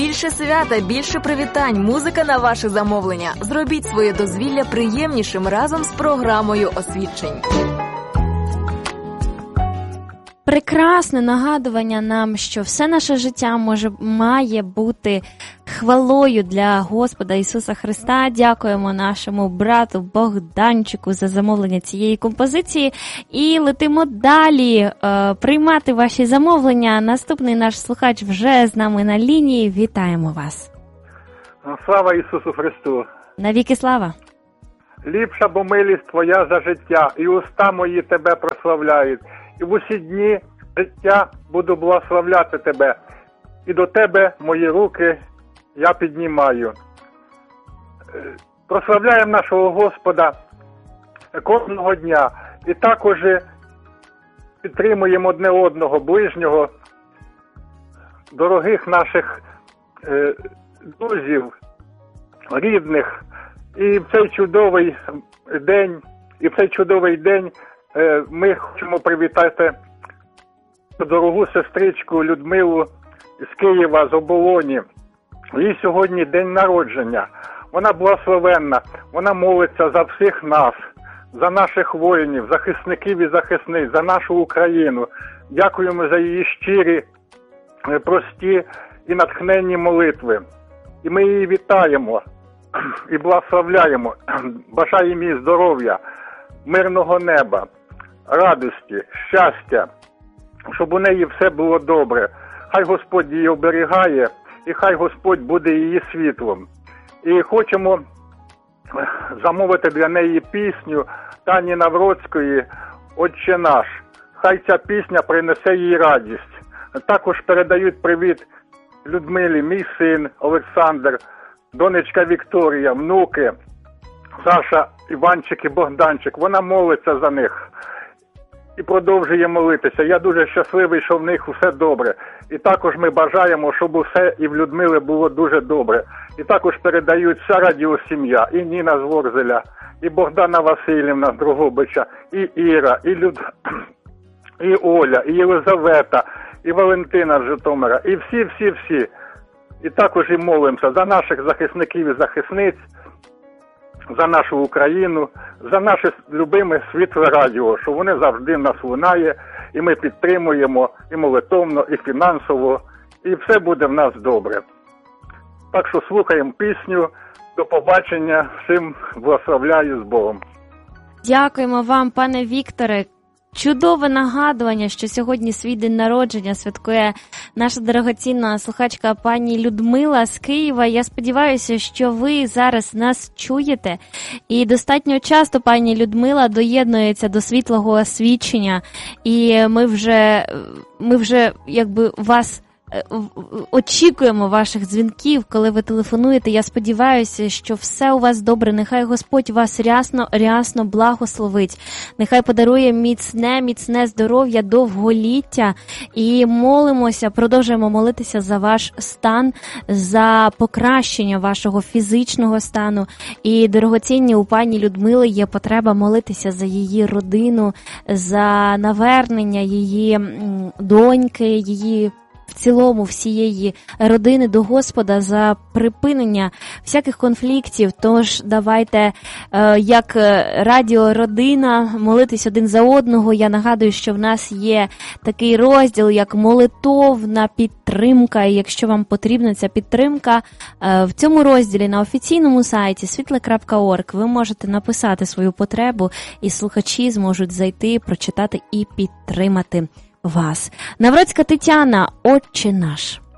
Більше свята, більше привітань, музика на ваше замовлення. Зробіть своє дозвілля приємнішим разом з програмою освідчень. Прекрасне нагадування нам, що все наше життя має бути хвалою для Господа Ісуса Христа. Дякуємо нашому брату Богданчику за замовлення цієї композиції. І летимо далі приймати ваші замовлення. Наступний наш слухач вже з нами на лінії. Вітаємо вас. Слава Ісусу Христу! Навіки слава! Ліпша бо милість Твоя за життя, і уста мої Тебе прославляють. І в усі дні життя буду благословляти Тебе. І до Тебе мої руки я піднімаю. Прославляємо нашого Господа кожного дня. І також підтримуємо одне одного, ближнього, дорогих наших друзів, рідних. І в цей чудовий день ми хочемо привітати дорогу сестричку Людмилу з Києва, з Оболоні. Їй сьогодні день народження. Вона благословенна, вона молиться за всіх нас, за наших воїнів, захисників і захисниць, за нашу Україну. Дякуємо за її щирі, прості і натхненні молитви. І ми її вітаємо і благословляємо. Бажаємо їй здоров'я, мирного неба, радості, щастя, щоб у неї все було добре. Хай Господь її оберігає, і хай Господь буде її світлом. І хочемо замовити для неї пісню Тані Навроцької «Отче наш». Хай ця пісня принесе їй радість. Також передають привіт Людмилі, мій син Олександр, донечка Вікторія, внуки Саша, Іванчик і Богданчик. Вона молиться за них і продовжує молитися. Я дуже щасливий, що в них усе добре. І також ми бажаємо, щоб усе і в Людмили було дуже добре. І також передають вся радіосім'я, і Ніна з Ворзеля, і Богдана Васильівна з Дрогобича, і Іра, і Оля, і Єлизавета, і Валентина з Житомира, і всі. І також і молимося за наших захисників і захисниць, за нашу Україну, за наше любиме світле радіо, що вони завжди в нас лунає, і ми підтримуємо і молитовно, і фінансово, і все буде в нас добре. Так що слухаємо пісню. До побачення. Всім благословляю з Богом. Дякуємо вам, пане Вікторе. Чудове нагадування, що сьогодні свій день народження святкує наша дорогоцінна слухачка пані Людмила з Києва. Я сподіваюся, що ви зараз нас чуєте. І достатньо часто пані Людмила доєднується до світлого освічення. І ми вже якби вас очікуємо ваших дзвінків, коли ви телефонуєте. Я сподіваюся, що все у вас добре. Нехай Господь вас рясно благословить. Нехай подарує міцне здоров'я, довголіття. І продовжуємо молитися за ваш стан, за покращення вашого фізичного стану. І, дорогоцінні, у пані Людмили є потреба молитися за її родину, за навернення її доньки, її в цілому всієї родини до Господа, за припинення всяких конфліктів. Тож давайте, як радіородина, молитись один за одного. Я нагадую, що в нас є такий розділ, як молитовна підтримка. І якщо вам потрібна ця підтримка, в цьому розділі на офіційному сайті світле.орг ви можете написати свою потребу, і слухачі зможуть зайти, прочитати і підтримати вас. Навроцька Тетяна, «Отче наш».